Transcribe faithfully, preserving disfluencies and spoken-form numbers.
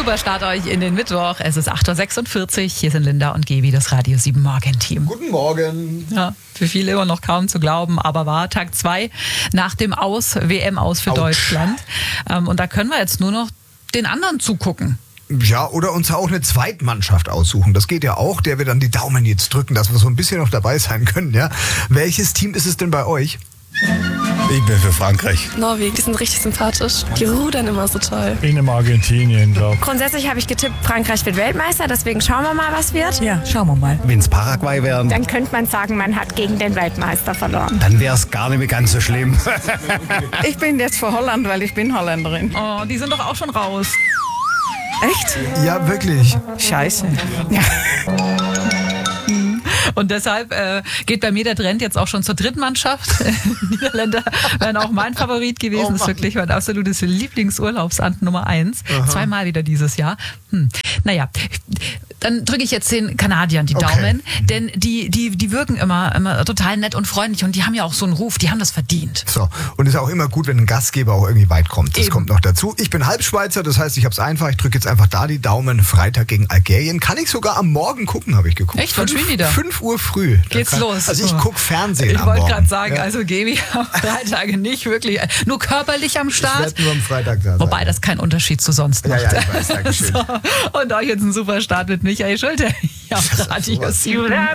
Super Start euch in den Mittwoch. Es ist acht Uhr sechsundvierzig. Hier sind Linda und Gebi, das Radio sieben Morgen-Team. Guten Morgen. Ja, für viele immer noch kaum zu glauben, aber war Tag zwei nach dem Aus, W M-Aus für Autsch. Deutschland. Ähm, und da können wir jetzt nur noch den anderen zugucken. Ja, oder uns auch eine Zweitmannschaft aussuchen. Das geht ja auch, der wir dann die Daumen jetzt drücken, dass wir so ein bisschen noch dabei sein können. Ja? Welches Team ist es denn bei euch? Ich bin für Frankreich. Norwegen, die sind richtig sympathisch. Die rudern immer so toll. Ich nehme Argentinien, glaube ich. Grundsätzlich habe ich getippt, Frankreich wird Weltmeister, deswegen schauen wir mal, was wird. Ja, schauen wir mal. Wenn es Paraguay wären, Dann könnte man sagen, man hat gegen den Weltmeister verloren. dann wäre es gar nicht mehr ganz so schlimm. Ich bin jetzt für Holland, weil ich bin Holländerin. Oh, die sind doch auch schon raus. Echt? Ja, wirklich. Scheiße. Und deshalb äh, geht bei mir der Trend jetzt auch schon zur Drittmannschaft. Niederländer wären auch mein Favorit gewesen. Oh Das ist wirklich mein absolutes Lieblingsurlaubsamt Nummer eins. Aha. Zweimal wieder dieses Jahr. Hm. Naja, dann drücke ich jetzt den Kanadiern die Daumen. Okay. Denn die, die, die wirken immer, immer total nett und freundlich. Und die haben ja auch so einen Ruf, die haben das verdient. So, und es ist auch immer gut, wenn ein Gastgeber auch irgendwie weit kommt. Das Eben. kommt noch dazu. Ich bin Halbschweizer, das heißt, ich habe es einfach. Ich drücke jetzt einfach da die Daumen. Freitag gegen Algerien. Kann ich sogar am Morgen gucken, habe ich geguckt. Echt? Wann Fünf- spielen die da? fünf Uhr früh. Da Geht's kann, los? Also ich gucke Fernsehen Ich am wollte Morgen. gerade sagen, Ja. also Gebi am Freitag nicht wirklich, nur körperlich am Ich Start. werde nur am Freitag da sein. Wobei das keinen Unterschied zu sonst Ja, macht. ja, ich weiß, Dankeschön. So, und euch jetzt ein super Start mit Michael Schulte. Ja, Das ist Radio sowas. sieben.